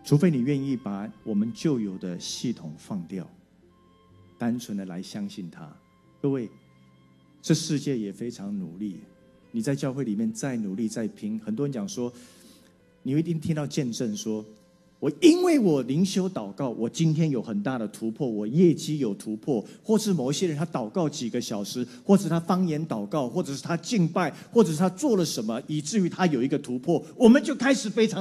除非你愿意把我们旧有的系统放掉，单纯的来相信他。各位，这世界也非常努力，你在教会里面再努力再拼，很多人讲说，你一定听到见证说，我因为我灵修祷告，我今天有很大的突破，我业绩有突破，或是某一些人他祷告几个小时，或者他方言祷告，或者是他敬拜，或者是他做了什么，以至于他有一个突破，我们就开始非常